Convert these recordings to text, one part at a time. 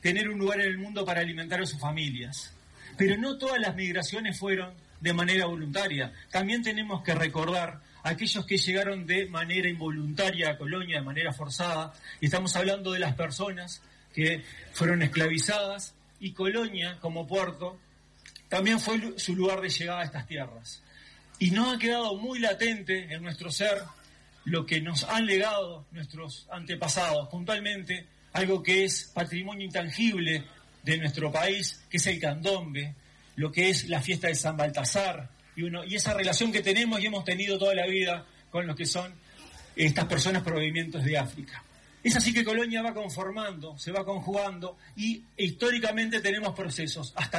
tener un lugar en el mundo para alimentar a sus familias. Pero no todas las migraciones fueron de manera voluntaria. También tenemos que recordar a aquellos que llegaron de manera involuntaria a Colonia, de manera forzada. Y estamos hablando de las personas que fueron esclavizadas, y Colonia, como puerto, también fue su lugar de llegada a estas tierras. Y nos ha quedado muy latente en nuestro ser lo que nos han legado nuestros antepasados, puntualmente algo que es patrimonio intangible de nuestro país, que es el candombe, lo que es la fiesta de San Baltasar, y esa relación que tenemos y hemos tenido toda la vida con lo que son estas personas provenientes de África. Es así que Colonia va conformando, se va conjugando, y históricamente tenemos procesos hasta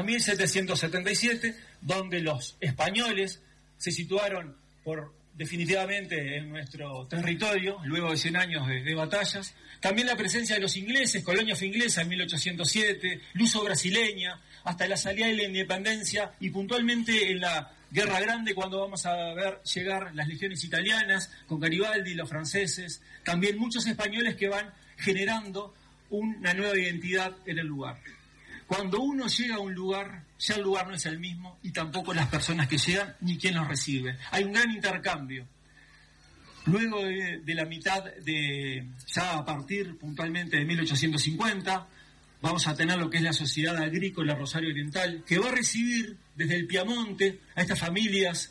1777, donde los españoles se situaron definitivamente en nuestro territorio, luego de 100 años de batallas. También la presencia de los ingleses, Colonia fue inglesa en 1807, luso brasileña, hasta la salida de la independencia, y puntualmente en la Guerra Grande, cuando vamos a ver llegar las legiones italianas, con Garibaldi, los franceses, también muchos españoles que van generando una nueva identidad en el lugar. Cuando uno llega a un lugar, ya el lugar no es el mismo, y tampoco las personas que llegan, ni quien los recibe. Hay un gran intercambio. Luego de la mitad ya a partir puntualmente de 1850, vamos a tener lo que es la Sociedad Agrícola Rosario Oriental, que va a recibir desde el Piamonte a estas familias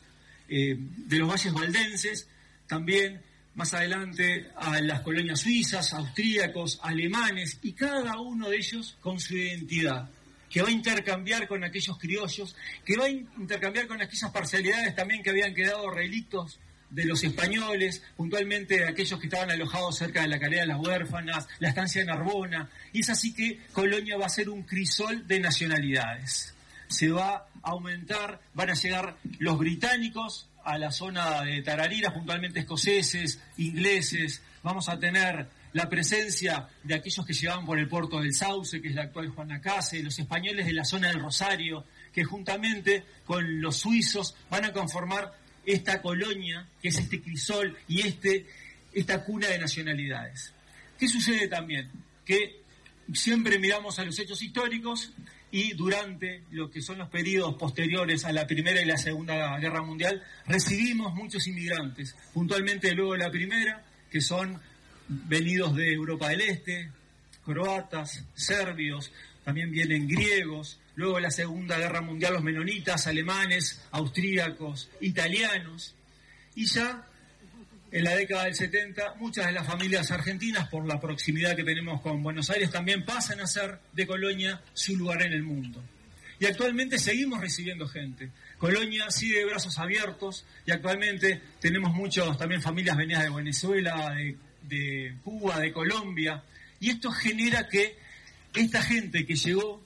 de los valles valdenses, también más adelante a las colonias suizas, austríacos, alemanes, y cada uno de ellos con su identidad, que va a intercambiar con aquellos criollos, que va a intercambiar con aquellas parcialidades también que habían quedado relictos de los españoles, puntualmente aquellos que estaban alojados cerca de la calera de las huérfanas, la estancia de Narbona, y es así que Colonia va a ser un crisol de nacionalidades. Se va a aumentar, van a llegar los británicos a la zona de Tarariras, puntualmente escoceses, ingleses, vamos a tener la presencia de aquellos que llegaban por el puerto del Sauce, que es la actual Juanacase, los españoles de la zona del Rosario, que juntamente con los suizos van a conformar esta Colonia, que es este crisol y esta cuna de nacionalidades. ¿Qué sucede también? Que siempre miramos a los hechos históricos, y durante lo que son los periodos posteriores a la Primera y la Segunda Guerra Mundial recibimos muchos inmigrantes, puntualmente luego de la Primera, que son venidos de Europa del Este, croatas, serbios, también vienen griegos. Luego de la Segunda Guerra Mundial los menonitas, alemanes, austríacos, italianos, y ya en la década del 70 muchas de las familias argentinas, por la proximidad que tenemos con Buenos Aires, también pasan a ser de Colonia su lugar en el mundo. Y actualmente seguimos recibiendo gente. Colonia sigue de brazos abiertos, y actualmente tenemos muchas también familias venidas de Venezuela, de Cuba, de Colombia, y esto genera que esta gente que llegó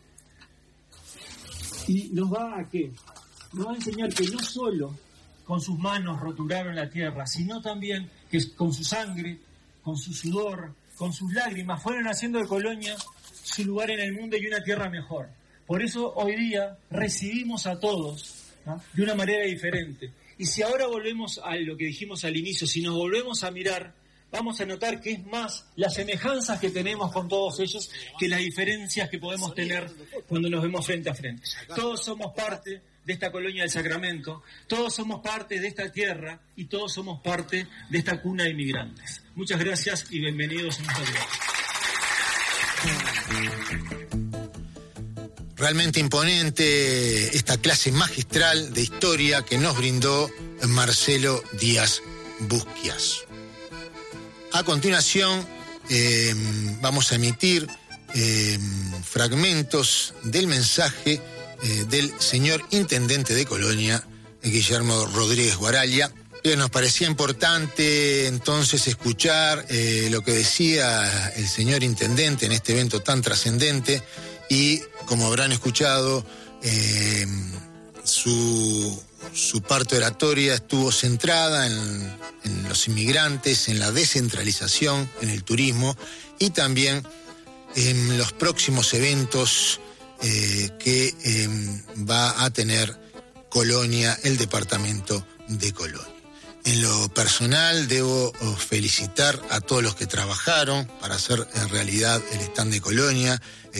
y nos va a ¿qué? Nos va a enseñar que no solo con sus manos roturaron la tierra, sino también que con su sangre, con su sudor, con sus lágrimas, fueron haciendo de Colonia su lugar en el mundo y una tierra mejor. Por eso hoy día recibimos a todos, ¿no?, de una manera diferente. Y si ahora volvemos a lo que dijimos al inicio, si nos volvemos a mirar, vamos a notar que es más las semejanzas que tenemos con todos ellos que las diferencias que podemos tener cuando nos vemos frente a frente. Todos somos parte de esta Colonia del Sacramento, todos somos parte de esta tierra y todos somos parte de esta cuna de inmigrantes. Muchas gracias y bienvenidos a nuestra vida. Realmente imponente esta clase magistral de historia que nos brindó Marcelo Díaz Busquias. A continuación vamos a emitir fragmentos del mensaje del señor Intendente de Colonia, Guillermo Rodríguez Guaraglia, que nos parecía importante entonces escuchar lo que decía el señor Intendente en este evento tan trascendente, y como habrán escuchado, su parte oratoria estuvo centrada en los inmigrantes, en la descentralización, en el turismo y también en los próximos eventos que va a tener Colonia, el departamento de Colonia. En lo personal debo felicitar a todos los que trabajaron para hacer en realidad el stand de Colonia,